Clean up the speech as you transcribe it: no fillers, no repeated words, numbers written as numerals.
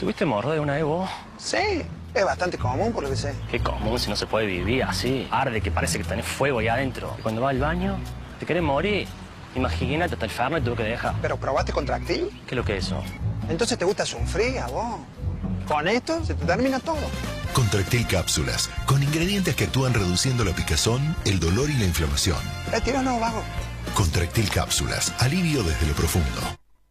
¿Tuviste hemorroides una vez vos? Sí, es bastante común por lo que sé. Qué común si no se puede vivir así. Arde que parece que tenés fuego ahí adentro. Y cuando vas al baño, te querés morir. Imagínate, hasta el Fernet y tuve que dejar. ¿Pero probaste Contractil? ¿Qué es lo que es eso? Entonces te gusta sufrir a vos. Con esto se te termina todo. Contractil cápsulas, con ingredientes que actúan reduciendo la picazón, el dolor y la inflamación. Tíranos, vago. Contractil cápsulas, alivio desde lo profundo.